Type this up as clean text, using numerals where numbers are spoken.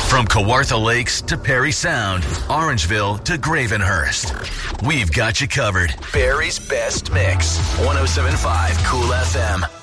From Kawartha Lakes to Perry Sound, Orangeville to Gravenhurst, we've got you covered. Barrie's Best Mix, 107.5 Cool FM.